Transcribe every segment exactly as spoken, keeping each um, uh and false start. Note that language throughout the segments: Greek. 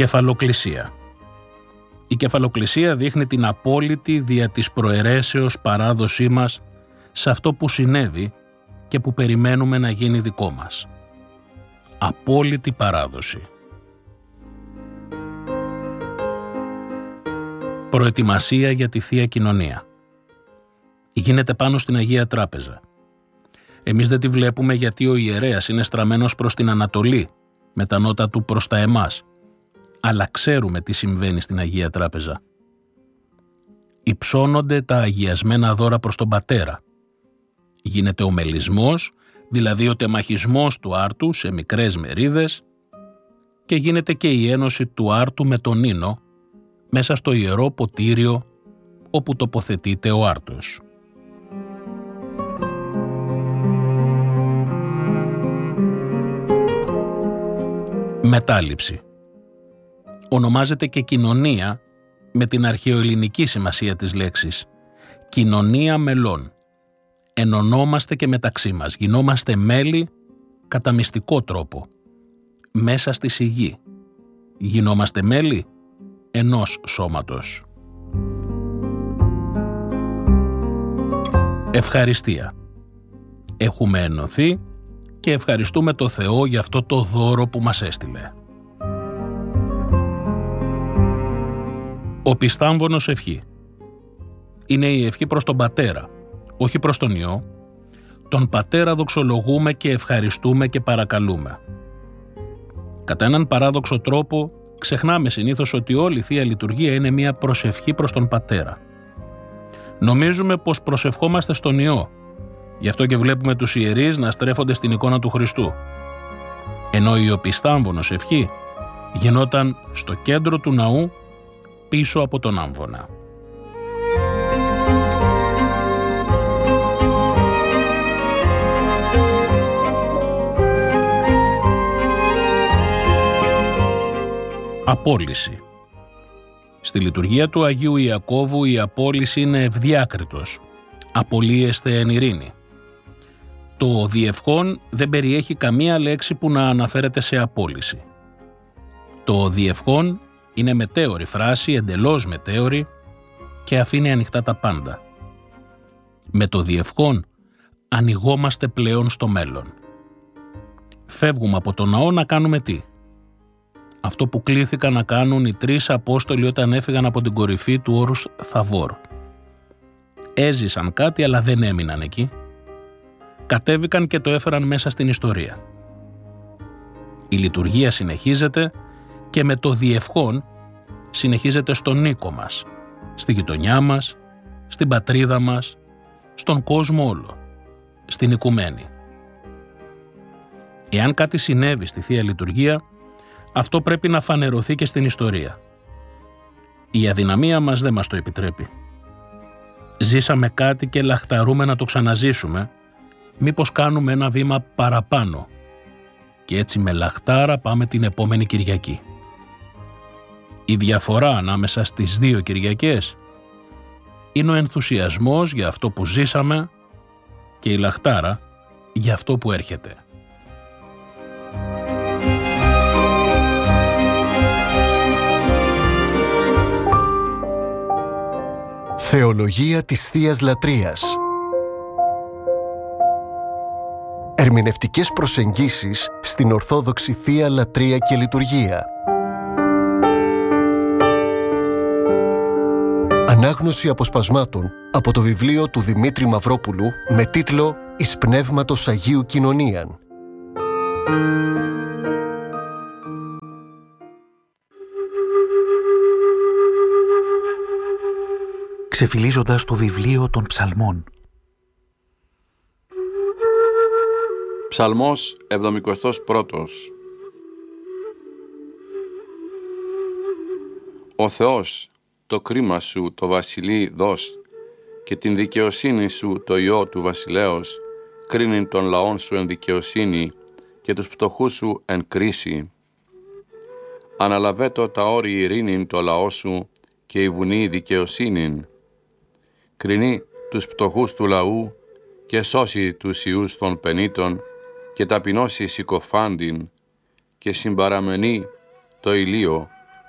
Κεφαλοκλησία. Η κεφαλοκλησία δείχνει την απόλυτη δια της προαιρέσεως παράδοσή μας σε αυτό που συνέβη και που περιμένουμε να γίνει δικό μας. Απόλυτη παράδοση. Προετοιμασία για τη Θεία Κοινωνία. Γίνεται πάνω στην Αγία Τράπεζα. Εμείς δεν τη βλέπουμε γιατί ο ιερέας είναι στραμμένος προς την Ανατολή, με τα νότα του προς τα εμάς, αλλά ξέρουμε τι συμβαίνει στην Αγία Τράπεζα. Υψώνονται τα αγιασμένα δώρα προς τον Πατέρα. Γίνεται ο μελισμός, δηλαδή ο τεμαχισμός του άρτου σε μικρές μερίδες, και γίνεται και η ένωση του άρτου με τον ίνο μέσα στο ιερό ποτήριο όπου τοποθετείται ο άρτος. Μετάληψη. Ονομάζεται και κοινωνία με την αρχαιοελληνική σημασία της λέξης. Κοινωνία μελών. Ενωνόμαστε και μεταξύ μας. Γινόμαστε μέλη κατά μυστικό τρόπο. Μέσα στη σιγή. Γινόμαστε μέλη ενός σώματος. Ευχαριστία. Έχουμε ενωθεί και ευχαριστούμε το Θεό για αυτό το δώρο που μας έστειλε. Ο πιστάμβονος ευχή. Είναι η ευχή προς τον Πατέρα, όχι προς τον Υιό. Τον Πατέρα δοξολογούμε και ευχαριστούμε και παρακαλούμε. Κατά έναν παράδοξο τρόπο, ξεχνάμε συνήθως ότι όλη η Θεία Λειτουργία είναι μια προσευχή προς τον Πατέρα. Νομίζουμε πως προσευχόμαστε στον Υιό, γι' αυτό και βλέπουμε τους ιερείς να στρέφονται στην εικόνα του Χριστού. Ενώ η οπισθάμβονος ευχή γινόταν στο κέντρο του ναού, πίσω από τον άμβονα. Απόλυση. Στη λειτουργία του Αγίου Ιακώβου η απόλυση είναι ευδιάκριτος. Απολύεστε εν ειρήνη. Το διευχόν δεν περιέχει καμία λέξη που να αναφέρεται σε απόλυση. Το διευχόν είναι μετέωρη φράση, εντελώς μετέωρη, και αφήνει ανοιχτά τα πάντα. Με το διευχόν ανοιγόμαστε πλέον στο μέλλον. Φεύγουμε από το ναό να κάνουμε τι? Αυτό που κλήθηκαν να κάνουν οι τρεις Απόστολοι όταν έφυγαν από την κορυφή του όρους Θαβόρ. Έζησαν κάτι αλλά δεν έμειναν εκεί. Κατέβηκαν και το έφεραν μέσα στην ιστορία. Η λειτουργία συνεχίζεται και με το διευχόν συνεχίζεται στον οίκο μας, στη γειτονιά μας, στην πατρίδα μας, στον κόσμο όλο, στην οικουμένη. Εάν κάτι συνέβη στη Θεία Λειτουργία, αυτό πρέπει να φανερωθεί και στην ιστορία. Η αδυναμία μας δεν μας το επιτρέπει. Ζήσαμε κάτι και λαχταρούμε να το ξαναζήσουμε, μήπως κάνουμε ένα βήμα παραπάνω και έτσι με λαχτάρα πάμε την επόμενη Κυριακή. Η διαφορά ανάμεσα στις δύο Κυριακές είναι ο ενθουσιασμός για αυτό που ζήσαμε και η λαχτάρα για αυτό που έρχεται. Θεολογία της Θείας Λατρείας. Ερμηνευτικές προσεγγίσεις στην Ορθόδοξη Θεία Λατρεία και Λειτουργία. Ανάγνωση αποσπασμάτων από το βιβλίο του Δημήτρη Μαυρόπουλου με τίτλο «Εις Πνεύματος Αγίου Κοινωνίαν». Ξεφυλίζοντας το βιβλίο των ψαλμών. Ψαλμός εβδομηκοστός πρώτος. Ο Θεός, το κρίμα σου το βασιλεί δώσ, και την δικαιοσύνη σου το Υιό του βασιλέως, κρίνει τον λαόν σου εν δικαιοσύνη και τους πτωχούς σου εν κρίση. Αναλαβέτω τα όρη ειρήνην το λαό σου και η βουνή δικαιοσύνην. Κρινεί τους πτωχούς του λαού και σώσει τους ιούς των πενήτων και ταπεινώσει συκοφάντην και συμπαραμενεί το ηλίο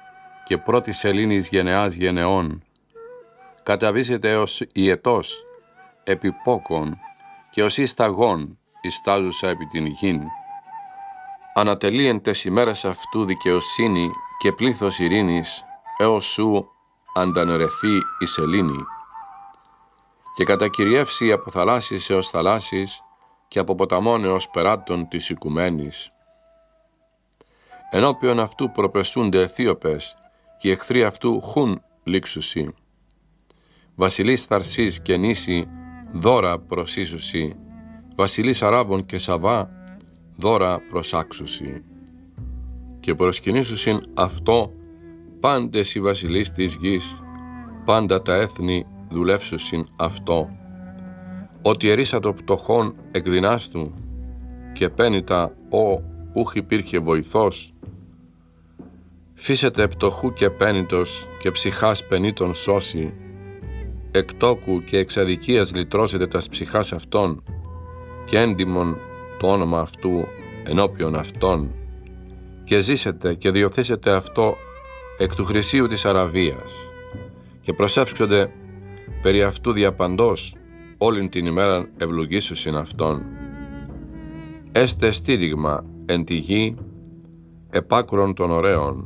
και πρώτης σελήνης γενεάς γενεών. Καταβήσετε ως ιετός επί πόκον και ως ισταγών ιστάζουσα επί την γην. Ανατελείεν τες ημέρες αυτού δικαιοσύνη και πλήθος ειρήνης έως σου αντανερεθεί η σελήνη και κατακυριεύσει από θαλάσσης έως θαλάσσης και από ποταμών έως περάτων της οικουμένης. Ενώπιον αυτού προπεσούνται Αιθίωπες και οι εχθροί αυτού χουν λήξουσι. Βασιλείς Θαρσής και Νήσι δώρα προσίσουσι, βασιλείς Αράβων και Σαβά δώρα προσάξουσι. Και προσκυνήσουσιν αυτό πάντες οι βασιλείς της γης, πάντα τα έθνη δουλεύσουσιν αυτό. Ότι ερίσατο πτωχών εκδυνάστου και πένιτα ο ούχ υπήρχε βοηθός. Φύσετε πτωχού και πένιτος και ψυχάς πενήτων σώσει, εκτόκου και εξαδικίας λυτρώσετε τας ψυχάς αυτών και έντιμον το όνομα αυτού ενώπιον αυτών και ζήσετε και διοθήσετε αυτό εκ του χρυσίου της Αραβίας και προσεύξονται περί αυτού διαπαντός όλην την ημέραν ευλογήσουσιν αυτόν. Έστε στήριγμα εν τη γη επάκρον των ωραίων.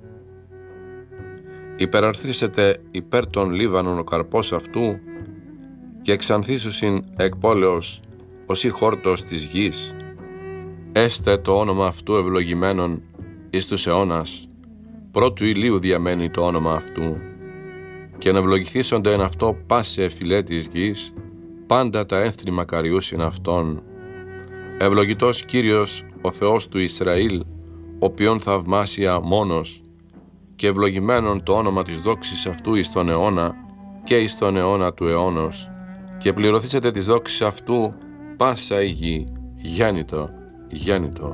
Υπεραρθρίσετε υπέρ των Λίβανων ο καρπός αυτού και εξανθήσουσιν εκ πόλεως ως η χόρτος της γης. Έστε το όνομα αυτού ευλογημένον εις τους αιώνας, πρώτου ηλίου διαμένει το όνομα αυτού και να ευλογηθήσονται εν αυτό πάσε φυλέ της γης, πάντα τα ένθρη μακαριούσιν αυτόν. Ευλογητός Κύριος ο Θεός του Ισραήλ, οποίον θαυμάσια μόνος, και ευλογημένον το όνομα της δόξης αυτού εις τον αιώνα και εις τον αιώνα του αιώνος, και πληρωθήσετε της δόξης αυτού πάσα η γη, γέννητο, γέννητο.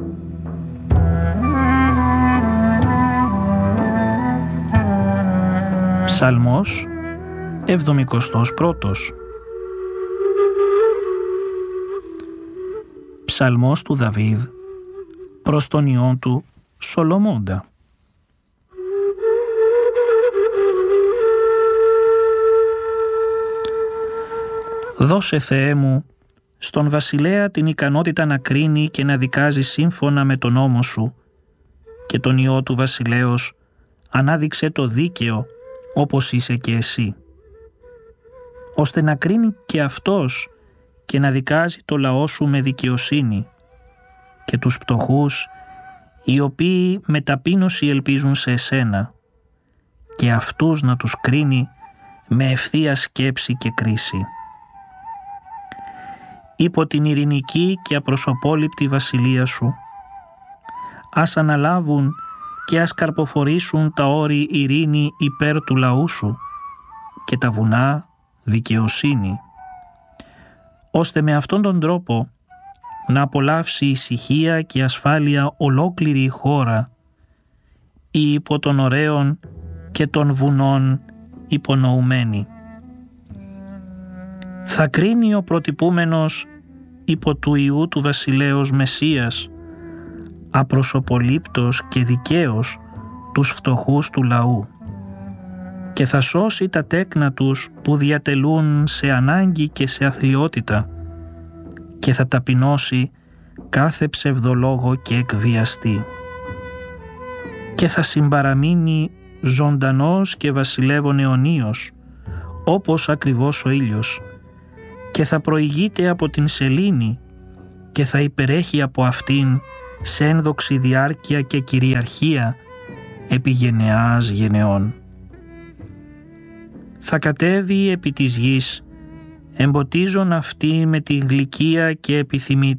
Ψαλμός εβδομηκοστός πρώτος. Ψαλμός του Δαβίδ προς τον ιόν του Σολομώντα. Δώσε, Θεέ μου, στον βασιλέα την ικανότητα να κρίνει και να δικάζει σύμφωνα με τον νόμο σου και τον ιό του βασιλέως ανάδειξε το δίκαιο όπως είσαι και εσύ, ώστε να κρίνει και αυτός και να δικάζει το λαό σου με δικαιοσύνη και τους πτωχούς οι οποίοι με ταπείνωση ελπίζουν σε εσένα και αυτούς να τους κρίνει με ευθεία σκέψη και κρίση. Υπό την ειρηνική και απροσωπόληπτη βασιλεία σου, ας αναλάβουν και ας καρποφορήσουν τα όρη ειρήνη υπέρ του λαού σου και τα βουνά δικαιοσύνη, ώστε με αυτόν τον τρόπο να απολαύσει ησυχία και ασφάλεια ολόκληρη η χώρα, ή υπό των ωραίων και των βουνών υπονοουμένη. Θα κρίνει ο προτυπούμενος υπό του Ιού του βασιλέως Μεσσίας, απροσωπολήπτος και δικαίος τους φτωχούς του λαού, και θα σώσει τα τέκνα τους που διατελούν σε ανάγκη και σε αθλιότητα και θα ταπεινώσει κάθε ψευδολόγο και εκβιαστή και θα συμπαραμείνει ζωντανός και βασιλεύων αιωνίως όπως ακριβώς ο ήλιος και θα προηγείται από την σελήνη και θα υπερέχει από αυτήν σε ένδοξη διάρκεια και κυριαρχία επί γενεάς γενεών. Θα κατέβει επί της γης, εμποτίζον αυτή με τη γλυκία και επιθυμη